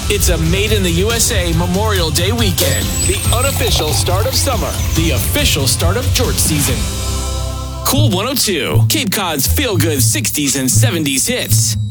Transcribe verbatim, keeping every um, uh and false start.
It's a Made in the U S A Memorial Day weekend. The unofficial start of summer. The official start of George season. Cool one oh two, Cape Cod's feel-good sixties and seventies hits.